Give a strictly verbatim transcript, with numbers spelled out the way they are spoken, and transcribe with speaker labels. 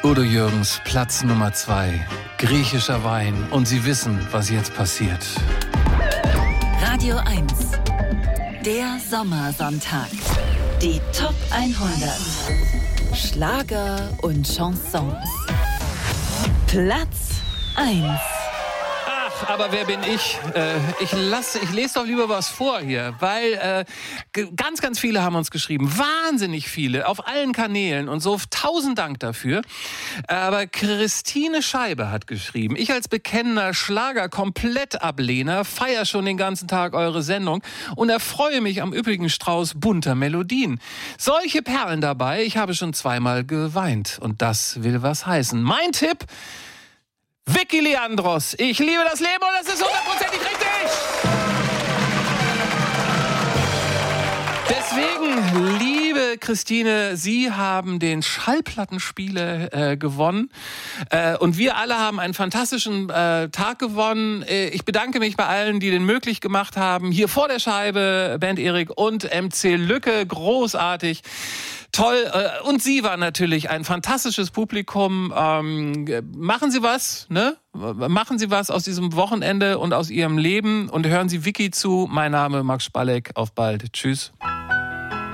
Speaker 1: Udo Jürgens, Platz Nummer zwei. Griechischer Wein. Und Sie wissen, was jetzt passiert.
Speaker 2: Radio eins. Der Sommersonntag. Die Top hundert. Schlager und Chansons. Platz eins.
Speaker 1: Ach, aber wer bin ich? Äh, ich, lasse, ich lese doch lieber was vor hier, weil äh, g- ganz, ganz viele haben uns geschrieben. Wahnsinnig viele, auf allen Kanälen und so. Tausend Dank dafür. Aber Christine Scheibe hat geschrieben, ich als bekennender Schlager-Komplettablehnner feiere schon den ganzen Tag eure Sendung und erfreue mich am üppigen Strauß bunter Melodien. Solche Perlen dabei, ich habe schon zweimal geweint. Und das will was heißen. Mein Tipp: Vicky Leandros, ich liebe das Leben und das ist hundertprozentig richtig. Deswegen, liebe Christine, Sie haben den Schallplattenspieler äh, gewonnen äh, und wir alle haben einen fantastischen äh, Tag gewonnen. Äh, ich bedanke mich bei allen, die den möglich gemacht haben. Hier vor der Scheibe, Band Erik und M C Lücke, großartig. Toll. Und Sie waren natürlich ein fantastisches Publikum. Ähm, machen Sie was, ne? Machen Sie was aus diesem Wochenende und aus Ihrem Leben und hören Sie Vicky zu. Mein Name Max Spalleck. Auf bald. Tschüss.